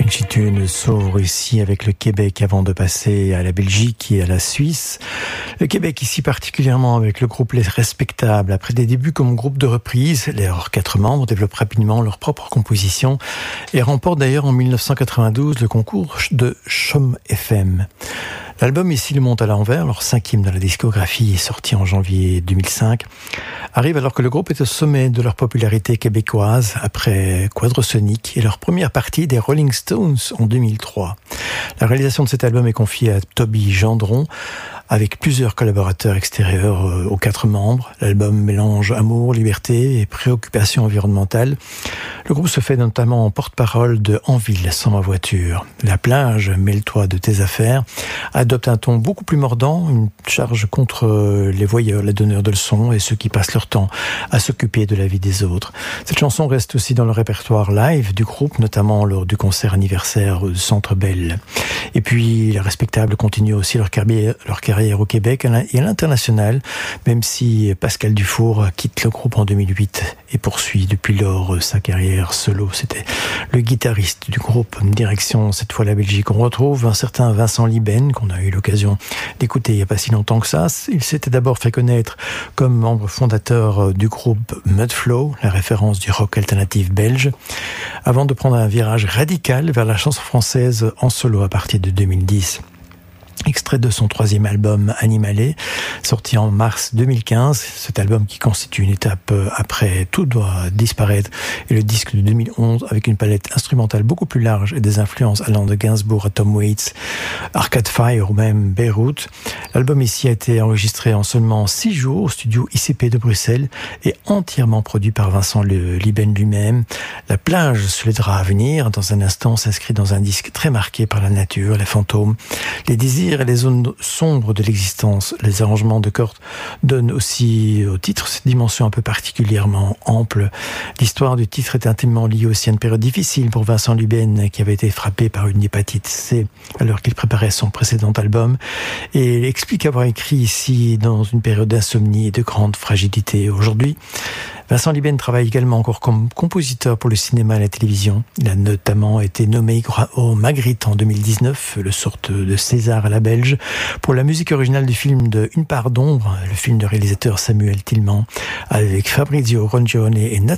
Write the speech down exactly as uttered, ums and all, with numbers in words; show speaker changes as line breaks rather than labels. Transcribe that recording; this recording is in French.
Tune s'ouvre ici avec le Québec avant de passer à la Belgique et à la Suisse. Le Québec ici particulièrement avec le groupe Les Respectables. Après des débuts comme groupe de reprise, leurs quatre membres développent rapidement leur propre composition et remportent d'ailleurs en dix-neuf cent quatre-vingt-douze le concours de Chom F M. L'album Ici le monde à l'envers, leur cinquième dans la discographie, sorti en janvier deux mille cinq, arrive alors que le groupe est au sommet de leur popularité québécoise après Quadrasonic et leur première partie des Rolling Stones en deux mille trois. La réalisation de cet album est confiée à Toby Gendron, avec plusieurs collaborateurs extérieurs aux quatre membres. L'album mélange amour, liberté et préoccupation environnementale. Le groupe se fait notamment en porte-parole de En ville sans ma voiture. La plage, mêle-toi de tes affaires, adopte un ton beaucoup plus mordant, une charge contre les voyeurs, les donneurs de leçons et ceux qui passent leur temps à s'occuper de la vie des autres. Cette chanson reste aussi dans le répertoire live du groupe, notamment lors du concert anniversaire du Centre Bell. Et puis, les Respectables continuent aussi leur carrière, leur carrière au Québec et à l'international, même si Pascal Dufour quitte le groupe en deux mille huit et poursuit depuis lors sa carrière solo. C'était le guitariste du groupe. Direction cette fois la Belgique. On retrouve un certain Vincent Liben qu'on a eu l'occasion d'écouter il n'y a pas si longtemps que ça. Il s'était d'abord fait connaître comme membre fondateur du groupe Mudflow, la référence du rock alternatif belge, avant de prendre un virage radical vers la chanson française en solo à partir de deux mille dix. Extrait de son troisième album Animalé, sorti en mars deux mille quinze. Cet album qui constitue une étape après Tout doit disparaître et le disque de deux mille onze avec une palette instrumentale beaucoup plus large et des influences allant de Gainsbourg à Tom Waits, Arcade Fire ou même Beyrouth. L'album ici a été enregistré en seulement six jours au studio I C P de Bruxelles et entièrement produit par Vincent Liben lui-même. La plage sous les draps à venir, dans un instant, s'inscrit dans un disque très marqué par la nature, les fantômes, les désirs et les zones sombres de l'existence. Les arrangements de cordes donnent aussi au titre cette dimension un peu particulièrement ample. L'histoire du titre est intimement liée aussi à une période difficile pour Vincent Liben, qui avait été frappé par une hépatite C alors qu'il préparait son précédent album, et il explique avoir écrit ici dans une période d'insomnie et de grande fragilité. Aujourd'hui, Vincent Liben travaille également encore comme compositeur pour le cinéma et la télévision. Il a notamment été nommé au Magritte en deux mille dix-neuf, le sorte de César à la belge, pour la musique originale du film de Une part d'ombre, le film de réalisateur Samuel Tillman, avec Fabrizio Rongione et Nat